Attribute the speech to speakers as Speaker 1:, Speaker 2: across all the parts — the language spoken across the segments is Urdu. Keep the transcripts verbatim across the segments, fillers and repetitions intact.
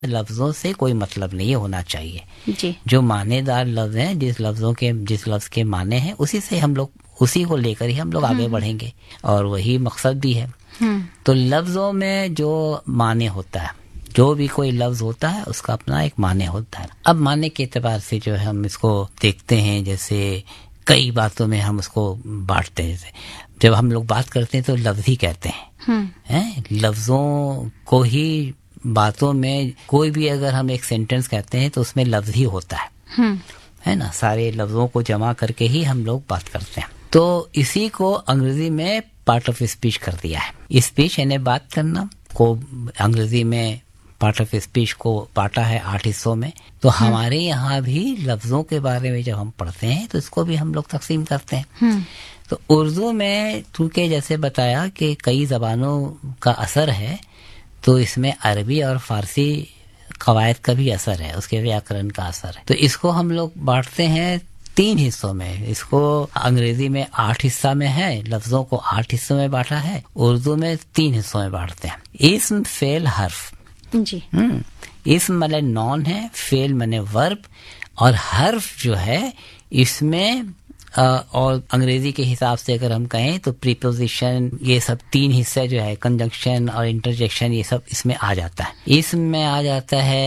Speaker 1: لفظوں سے کوئی مطلب نہیں ہونا چاہیے
Speaker 2: جی.
Speaker 1: جو معنی دار لفظ ہیں، جس لفظوں کے جس لفظ کے معنی ہیں اسی سے ہم لوگ اسی کو لے کر ہی ہم لوگ آگے بڑھیں گے، اور وہی مقصد بھی ہے. تو لفظوں میں جو معنی ہوتا ہے، جو بھی کوئی لفظ ہوتا ہے اس کا اپنا ایک معنی ہوتا ہے. اب معنی کے اعتبار سے جو ہے ہم اس کو دیکھتے ہیں، جیسے کئی باتوں میں ہم اس کو بانٹتے ہیں. جیسے جب ہم لوگ بات کرتے ہیں تو لفظ ہی کہتے ہیں، لفظوں کو ہی باتوں میں کوئی بھی اگر ہم ایک سینٹینس کہتے ہیں تو اس میں لفظ ہی ہوتا ہے ہے نا. سارے لفظوں کو جمع کر کے ہی ہم لوگ بات کرتے ہیں. تو اسی کو انگریزی میں پارٹ آف اسپیچ کر دیا ہے. اسپیچ یعنی بات کرنا کو انگریزی میں پارٹ آف اسپیچ کو بانٹا ہے آٹھ حصوں میں. تو ہمارے یہاں بھی لفظوں کے بارے میں جب ہم پڑھتے ہیں تو اس کو بھی ہم لوگ تقسیم کرتے ہیں. تو اردو میں چونکہ جیسے بتایا کہ کئی زبانوں کا اثر ہے، تو اس میں عربی اور فارسی قواعد کا بھی اثر ہے، اس کے ویاکرن کا اثر ہے. تو اس کو ہم لوگ بانٹتے ہیں تین حصوں میں. اس کو انگریزی میں آٹھ حصہ میں ہے، لفظوں کو آٹھ حصوں میں بانٹا ہے. اردو میں تین حصوں میں بانٹتے ہیں. اسم، فعل، حرف.
Speaker 2: جی.
Speaker 1: اسم مانے نون ہے، فعل مانے ورب، اور حرف جو ہے اس میں اور انگریزی کے حساب سے اگر ہم کہیں تو پریپوزیشن، یہ سب تین حصے جو ہے، کنجنکشن اور انٹرجیکشن، یہ سب اس میں آ جاتا ہے. اسم میں آ جاتا ہے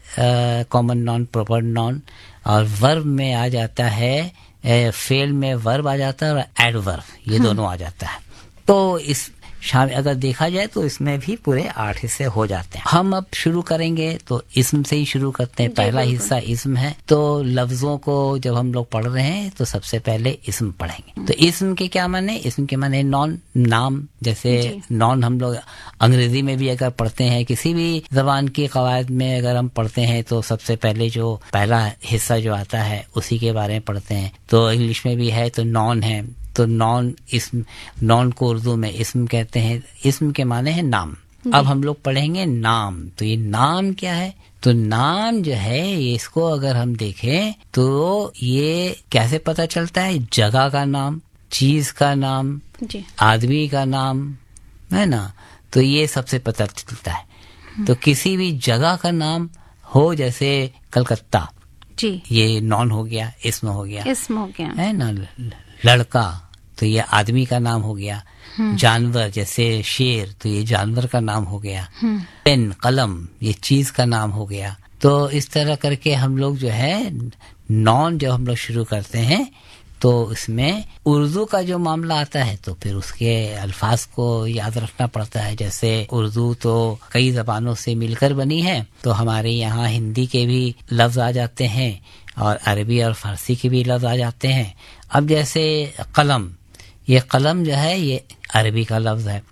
Speaker 1: کامن نون، پراپر نون، اور ورب میں آ جاتا ہے، فعل میں ورب آ جاتا ہے اور ایڈ ورب، یہ دونوں آ جاتا ہے. تو اس شام اگر دیکھا جائے تو اس میں بھی پورے آٹھ حصے ہو جاتے ہیں. ہم اب شروع کریں گے تو اسم سے ہی شروع کرتے ہیں. پہلا حصہ اسم ہے. تو لفظوں کو جب ہم لوگ پڑھ رہے ہیں تو سب سے پہلے اسم پڑھیں گے. تو اسم کے کیا معنی؟ اسم کے معنی نون، نام. جیسے نون ہم لوگ انگریزی میں بھی اگر پڑھتے ہیں، کسی بھی زبان کی قواعد میں اگر ہم پڑھتے ہیں تو سب سے پہلے جو پہلا حصہ جو آتا ہے اسی کے بارے میں پڑھتے ہیں. تو انگلش میں بھی ہے تو نون ہے. تو نون اسم، نون کو اردو میں اسم کہتے ہیں. اسم کے معنی ہے نام. اب ہم لوگ پڑھیں گے نام. تو یہ نام کیا ہے؟ تو نام جو ہے اس کو اگر ہم دیکھیں تو یہ کیسے پتہ چلتا ہے؟ جگہ کا نام، چیز کا نام،
Speaker 2: جی.
Speaker 1: آدمی کا نام، ہے نا. تو یہ سب سے پتہ چلتا ہے. تو کسی بھی جگہ کا نام ہو، جیسے کلکتہ،
Speaker 2: جی،
Speaker 1: یہ نون ہو گیا، اسم ہو گیا،
Speaker 2: اسم ہو گیا،
Speaker 1: ہے نا. لڑکا تو یہ آدمی کا نام ہو گیا. جانور جیسے شیر تو یہ جانور کا نام ہو گیا. پین، قلم، یہ چیز کا نام ہو گیا. تو اس طرح کر کے ہم لوگ جو ہے نون جب ہم لوگ شروع کرتے ہیں تو اس میں اردو کا جو معاملہ آتا ہے تو پھر اس کے الفاظ کو یاد رکھنا پڑتا ہے. جیسے اردو تو کئی زبانوں سے مل کر بنی ہے، تو ہمارے یہاں ہندی کے بھی لفظ آ جاتے ہیں اور عربی اور فارسی کے بھی لفظ آ جاتے ہیں. اب جیسے قلم، یہ قلم جو ہے یہ عربی کا لفظ ہے.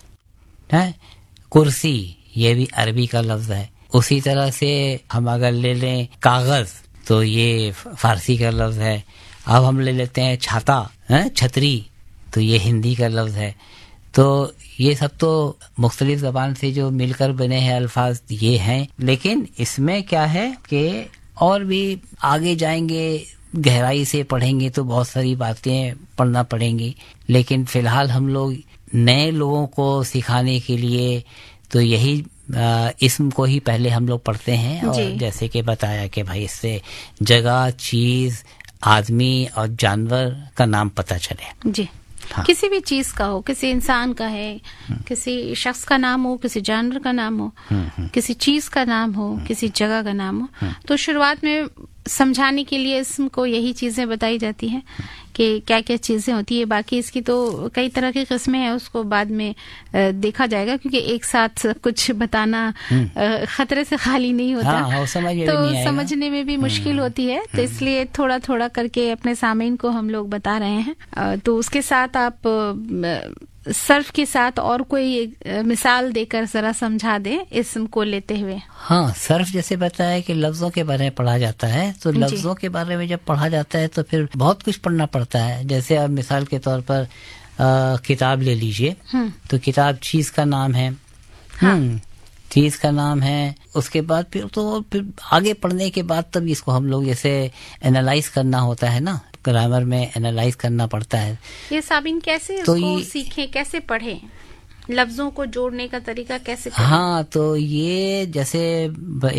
Speaker 1: کرسی، یہ بھی عربی کا لفظ ہے. اسی طرح سے ہم اگر لے لیں کاغذ تو یہ فارسی کا لفظ ہے. اب ہم لے لیتے ہیں چھاتا، چھتری، تو یہ ہندی کا لفظ ہے. تو یہ سب تو مختلف زبان سے جو مل کر بنے ہیں الفاظ یہ ہیں. لیکن اس میں کیا ہے کہ اور بھی آگے جائیں گے، گہرائی سے پڑھیں گے تو بہت ساری باتیں پڑھنا پڑیں گی. لیکن فی الحال ہم لوگ نئے لوگوں کو سکھانے کے لیے تو یہی اسم کو ہی پہلے ہم لوگ پڑھتے ہیں. اور جیسے کہ بتایا کہ بھائی اس سے جگہ، چیز، آدمی اور جانور کا نام پتہ چلے.
Speaker 2: جی. ہاں. کسی بھی چیز کا ہو، کسی انسان کا ہے، کسی شخص کا نام ہو، کسی جانور کا نام ہو، کسی چیز کا نام ہو، کسی جگہ کا نام ہو، تو شروعات میں سمجھانے کے لیے اسم کو یہی چیزیں بتائی جاتی ہیں کہ کیا کیا چیزیں ہوتی ہے. باقی اس کی تو کئی طرح کی قسمیں ہیں، اس کو بعد میں دیکھا جائے گا، کیونکہ ایک ساتھ کچھ بتانا خطرے سے خالی نہیں ہوتا. تو سمجھنے میں بھی مشکل ہوتی ہے. تو اس لیے تھوڑا تھوڑا کر کے اپنے سامعین کو ہم لوگ بتا رہے ہیں. تو اس کے ساتھ آپ صرف کے ساتھ اور کوئی مثال دے کر ذرا سمجھا دیں اسم کو لیتے ہوئے.
Speaker 1: ہاں، صرف جیسے بتایا کہ لفظوں کے بارے میں پڑھا جاتا ہے، تو لفظوں کے بارے میں جب پڑھا جاتا ہے تو پھر بہت کچھ پڑھنا پڑتا ہے. جیسے اب مثال کے طور پر کتاب لے لیجئے، تو کتاب چیز کا نام ہے. چیز کا نام ہے. اس کے بعد پھر تو پھر آگے پڑھنے کے بعد تب اس کو ہم لوگ جیسے اینالائز کرنا ہوتا ہے نا، گرامر میں اینالائز کرنا پڑتا ہے.
Speaker 2: یہ سابین کیسے اس کو سیکھیں، کیسے پڑھیں؟ لفظوں کو جوڑنے کا طریقہ کیسے کریں؟
Speaker 1: ہاں تو یہ جیسے